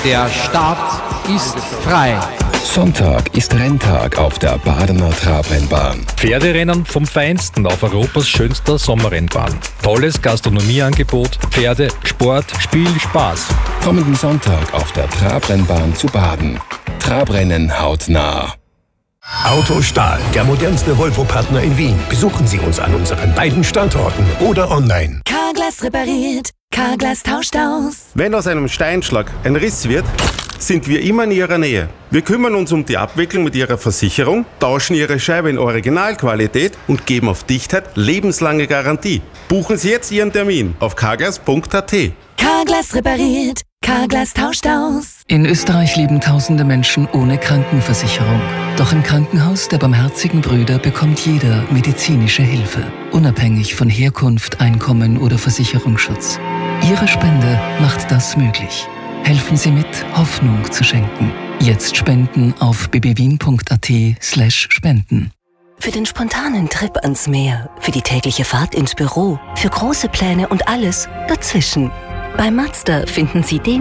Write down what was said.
Der Start ist frei. Sonntag ist Renntag auf der Badener Trabrennbahn. Pferderennen vom Feinsten auf Europas schönster Sommerrennbahn. Tolles Gastronomieangebot, Pferde, Sport, Spiel, Spaß. Kommenden Sonntag auf der Trabrennbahn zu Baden. Trabrennen hautnah. Autostahl, der modernste Volvo-Partner in Wien. Besuchen Sie uns an unseren beiden Standorten oder online. Carglass repariert, Carglass tauscht aus. Wenn aus einem Steinschlag ein Riss wird, sind wir immer in Ihrer Nähe. Wir kümmern uns um die Abwicklung mit Ihrer Versicherung, tauschen Ihre Scheibe in Originalqualität und geben auf Dichtheit lebenslange Garantie. Buchen Sie jetzt Ihren Termin auf carglass.at. Carglass repariert, Carglass tauscht aus. In Österreich leben tausende Menschen ohne Krankenversicherung. Doch im Krankenhaus der Barmherzigen Brüder bekommt jeder medizinische Hilfe, unabhängig von Herkunft, Einkommen oder Versicherungsschutz. Ihre Spende macht das möglich. Helfen Sie mit, Hoffnung zu schenken. Jetzt spenden auf bbwien.at/spenden. Für den spontanen Trip ans Meer, für die tägliche Fahrt ins Büro, für große Pläne und alles dazwischen. Bei Mazda finden Sie den